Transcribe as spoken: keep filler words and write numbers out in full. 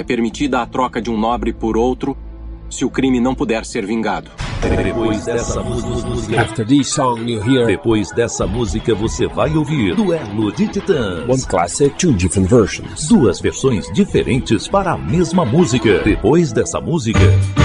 permitida a troca de um nobre por outro, se o crime não puder ser vingado. Depois dessa música, After this song you hear depois dessa música você vai ouvir Duelo de Titãs. one classic, two different versions. Duas versões diferentes para a mesma música. Depois dessa música...